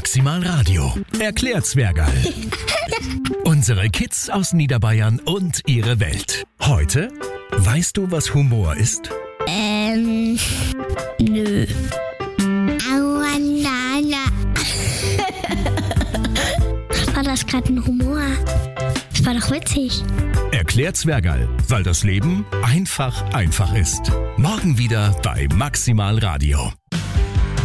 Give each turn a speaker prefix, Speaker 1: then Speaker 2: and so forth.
Speaker 1: Maximal Radio. Erklärt Zwergerl. Unsere Kids aus Niederbayern und ihre Welt. Heute, weißt du, was Humor ist?
Speaker 2: Nö. Aua, Nana. War das gerade ein Humor? Das war doch witzig.
Speaker 1: Erklärt Zwergerl, weil das Leben einfach ist. Morgen wieder bei Maximal Radio.